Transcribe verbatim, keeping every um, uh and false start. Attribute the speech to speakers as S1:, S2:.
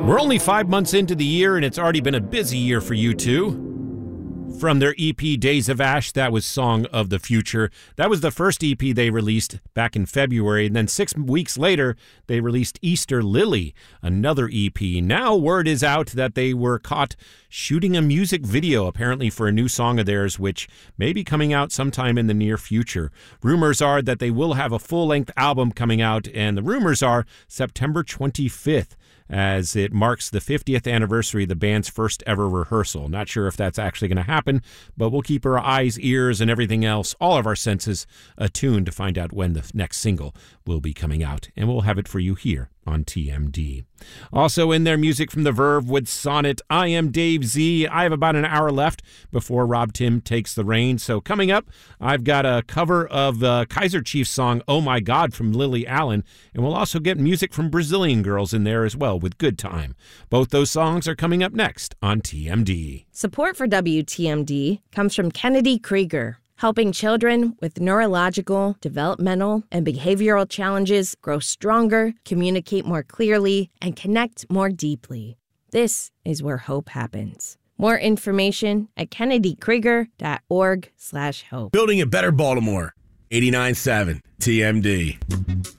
S1: We're only five months into the year, and it's already been a busy year for U two. From their E P Days of Ash, that was Song of the Future. That was the first E P they released back in February, and then six weeks later, they released Easter Lily, another E P. Now word is out that they were caught shooting a music video, apparently for a new song of theirs, which may be coming out sometime in the near future. Rumors are that they will have a full-length album coming out, and the rumors are September twenty-fifth. As it marks the fiftieth anniversary of the band's first ever rehearsal. Not sure if that's actually going to happen, but we'll keep our eyes, ears, and everything else, all of our senses, attuned to find out when the next single will be coming out, and we'll have it for you here on T M D. Also in their music from The Verve with Sonnet, I am Dave Z. I have about an hour left before Rob Tim takes the reins. So coming up, I've got a cover of the Kaiser Chiefs song, Oh My God, from Lily Allen, and we'll also get music from Brazilian Girls in there as well with Good Time. Both those songs are coming up next on T M D.
S2: Support for W T M D comes from Kennedy Krieger, helping children with neurological, developmental, and behavioral challenges grow stronger, communicate more clearly, and connect more deeply. This is where hope happens. More information at kennedykrieger.org slash hope.
S3: Building a better Baltimore. eighty-nine point seven T M D.